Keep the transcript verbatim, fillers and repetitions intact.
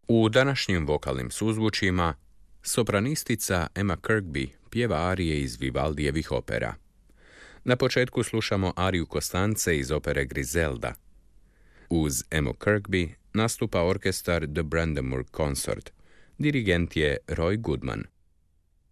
U današnjim vokalnim suzvučima sopranistica Emma Kirkby pjeva arije iz Vivaldijevih opera. Na početku slušamo ariju Kostance iz opere Griselda. Uz Emmu Kirkby nastupa orkestar The Brandenburg Consort. Dirigent je Roy Goodman.